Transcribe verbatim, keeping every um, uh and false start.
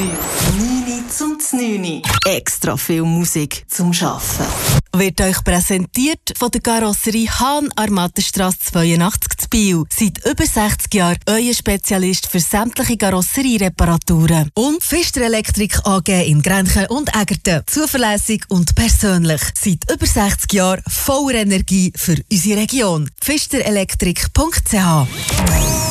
neun zum neun. Extra viel Musik zum Schaffen. Wird euch präsentiert von der Karosserie Hahn, Armatenstrasse zweiundachtzig zu Biel. Seit über sechzig Jahren euer Spezialist für sämtliche Karosseriereparaturen. Und Pfister Elektrik A G in Grenchen und Egerten. Zuverlässig und persönlich. Seit über sechzig Jahren voller Energie für unsere Region. pfister elektrik punkt c h